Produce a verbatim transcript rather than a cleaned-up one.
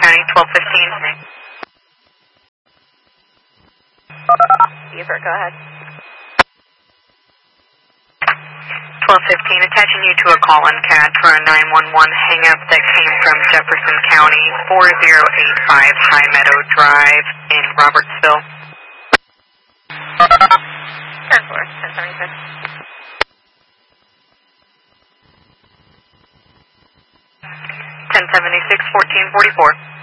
County, twelve fifteen. Beaver, go ahead. twelve fifteen, attaching you to a call-in C A D for a nine one one hang-up that came from Jefferson County, four zero eight five High Meadow Drive in Robertsville. ten four, ten seventy-six. ten seventy-six, fourteen forty-four.